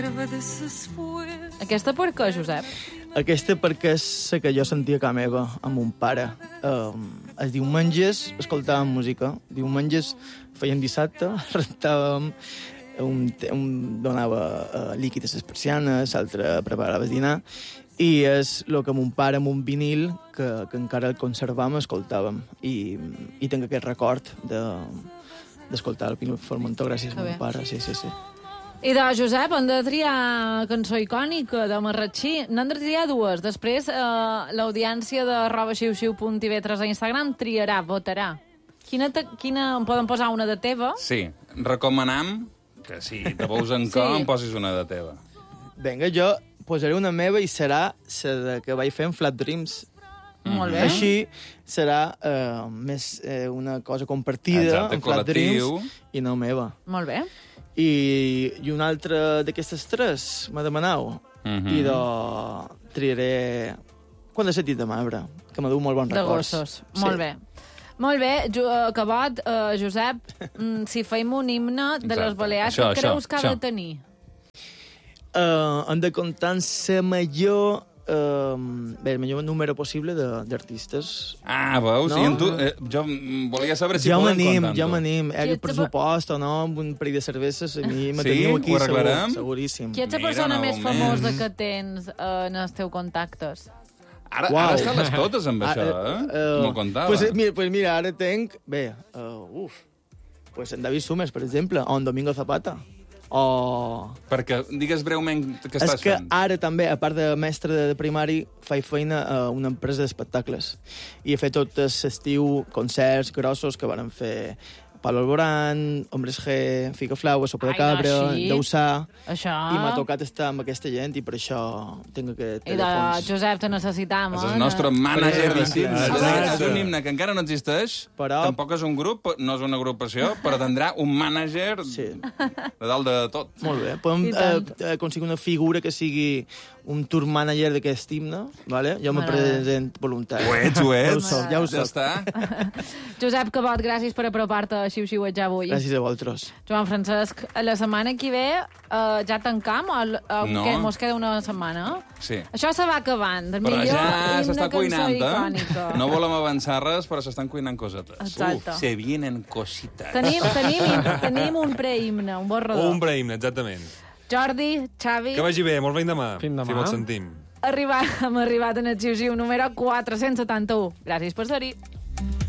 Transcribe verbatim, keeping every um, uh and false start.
Aquesta per què, Josep? Aquesta perquè és la que jo sentia a casa meva, amb mon pare. Um, els diumenges escoltàvem música. Diumenges fèiem dissabte, rentàvem, un, un donava uh, líquid a les persianes, l'altre preparava el dinar, i és el que mon pare amb un vinil, que, que encara el conservam, escoltàvem. I, i tinc aquest record de, d'escoltar el vinil Formentor gràcies a mon pare, sí, sí, sí. I de Josep, hem de triar cançó icònica de Marratxí. N'hem de triar dues. Després, eh, l'audiència de arroba xiu-xiu punt i ve tres a Instagram triarà, votarà. Quina, te, quina... En poden posar una de teva? Sí. Recomanam que si te veus en sí. com, posis una de teva. Vinga, jo posaré una meva i serà la que vaig fer en Flat Dreams. Mm-hmm. Molt bé. Així serà eh, més eh, una cosa compartida, exacte, en Flat col·lectiu. Dreams, i no meva. Molt bé. I, i una altra d'aquestes tres m'ha demanat. Mm-hmm. I de... triaré... Quan de sentit de Mabre, que m'ha dut molt bons de records. De gossos. Molt sí. bé. Molt bé, jo, Cabot, uh, Josep, mm, si feim un himne de exacte. Les Balears, això, què creus això, que ha això. de tenir? Uh, hem de comptar en ser major... Uh, bé, el millor número possible d'artistes. Ah, veus? No? I tu, eh, jo volia saber si ja podem m'anim, comptar ja m'anim. Hi ha pressupost o no, amb un parell de cerveses, a mi me sí? teniu aquí, Ho segur, seguríssim. Qui ets la persona Mira, més famosa que tens uh, en els teus contactes? Ara, wow. ara estan totes amb això, eh? Uh, uh, M'ho contava. Pues, mira, pues mira, ara tenc... Bé, uh, uf, pues en David Sumes, per exemple, o en Domingo Zapata. O... Perquè digues breument què estàs fent. És que fent. Ara també, a part de mestre de primari, faig feina a una empresa d'espectacles. I he fet tot l'estiu concerts grossos que van fer Pablo Alborán, Hombres G, Fica Flau, Sopa de Cabra, Dausà... Això... I m'ha tocat estar amb aquesta gent i per això tinc aquest I de telèfons. Josep, te necessitam, és el nostre mànager de cims. És un himne que encara no existeix, però... tampoc és un grup, no és una agrupació, però tindrà un mànager sí. de dalt de tot. Molt bé. Podem eh, aconseguir una figura que sigui un tour manager d'aquest himne, vale? Jo me present voluntari. Ho ets, ho ets. Ja ho soc, ja ho soc. Ja està. Josep Cabot, gràcies per apropar-te a Xiu-Xiuet ja avui. Gràcies a vosaltres. Joan Francesc, la setmana que ve uh, ja tancam o uh, no. que mos queda una setmana? Sí. Això se va acabant. Però ja s'està cuinant, eh? No volem avançar res, però s'estan cuinant cosetes. Exacte. Uf, se vienen cositas. Tenim, tenim, tenim un prehimne, un borrador. Un prehimne, exactament. Jordi, Xavi... Que vagi bé, molt bé demà, Fins demà. si vols sentim. Arribat, hem arribat en el Xiu-Xiu número quatre-cents setanta-u. Gràcies per ser-hi.